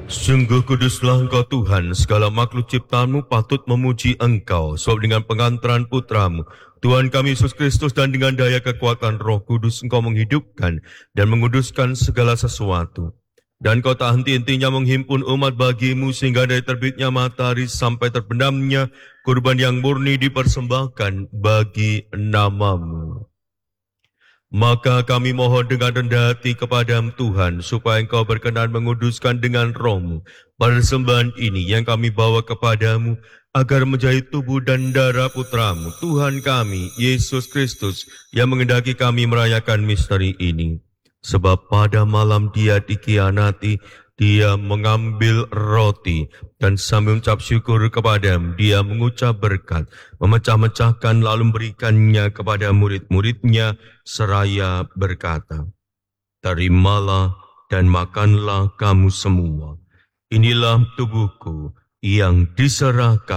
Sungguh kuduslah Engkau Tuhan, segala makhluk ciptaanmu patut memuji Engkau, sebab dengan pengantaran putramu, Tuhan kami Yesus Kristus, dan dengan daya kekuatan Roh Kudus Engkau menghidupkan dan menguduskan segala sesuatu. Dan Kau tak henti-hentinya menghimpun umat bagimu, sehingga dari terbitnya matahari sampai terbenamnya kurban yang murni dipersembahkan bagi namamu. Maka kami mohon dengan rendah hati kepadamu Tuhan, supaya Engkau berkenan menguduskan dengan Roh-Mu persembahan ini yang kami bawa kepadamu, agar menjadi tubuh dan darah putramu, Tuhan kami, Yesus Kristus, yang mengendaki kami merayakan misteri ini. Sebab pada malam Dia dikhianati, Dia mengambil roti, dan sambil mengucap syukur kepadamu, Dia mengucap berkat, memecah-mecahkan lalu memberikannya kepada murid-muridnya, seraya berkata, "Terimalah dan makanlah kamu semua. Inilah tubuhku yang diserahkan